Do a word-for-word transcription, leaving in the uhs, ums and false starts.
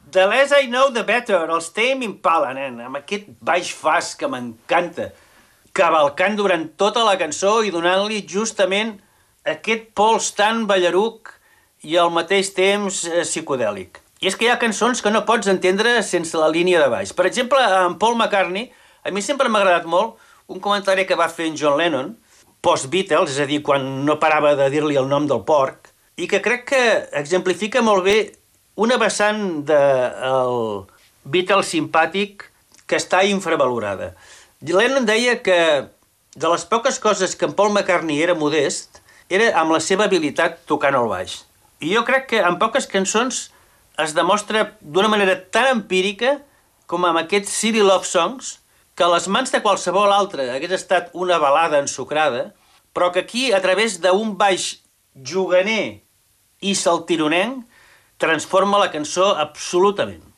The Less I Know The Better, els Tame Impala, nen, amb aquest baix fas que m'encanta, cavalcant durant tota la cançó i donant-li justament aquest pols tan ballaruc i al mateix temps eh, psicodèlic. I és que hi ha cançons que no pots entendre sense la línia de baix. Per exemple, en Paul McCartney, a mi sempre m'ha agradat molt un comentari que va fer en John Lennon, post-Beatles, és a dir, quan no parava de dir-li el nom del porc, i que crec que exemplifica molt bé una vessant del Beatles simpàtic que està infravalorada. Lennon deia que de les poques coses que en Paul McCartney era modest era amb la seva habilitat tocant el baix. I jo crec que en poques cançons es demostra d'una manera tan empírica com amb aquests Silly Love Songs, que a les mans de qualsevol altre hagués estat una balada ensucrada, però que aquí, a través d'un baix juganer i saltironenc, transforma la cançó absolutament.